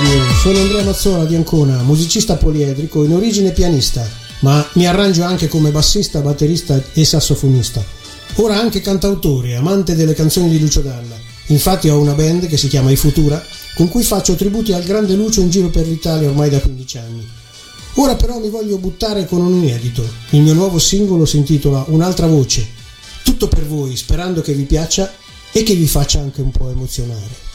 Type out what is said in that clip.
Sono Andrea Mazzola di Ancona, musicista poliedrico, in origine pianista, ma mi arrangio anche come bassista, batterista e sassofonista. Ora anche cantautore, amante delle canzoni di Lucio Dalla. Infatti ho una band che si chiama I Futura, con cui faccio tributi al grande Lucio in giro per l'Italia ormai da 15 anni. Ora però mi voglio buttare con un inedito. Il mio nuovo singolo si intitola Un'altra voce. Tutto per voi, sperando che vi piaccia e che vi faccia anche un po' emozionare.